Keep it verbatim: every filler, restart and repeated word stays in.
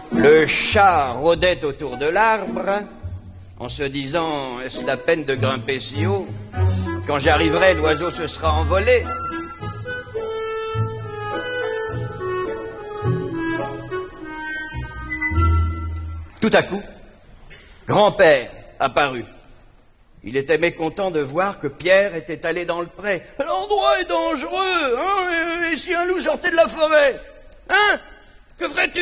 Le chat rôdait autour de l'arbre, en se disant « Est-ce la peine de grimper si haut? Quand j'arriverai, l'oiseau se sera envolé. » Tout à coup, grand-père apparut. Il était mécontent de voir que Pierre était allé dans le pré. « L'endroit est dangereux, hein? Et si un loup sortait de la forêt? Hein? Que ferais-tu? »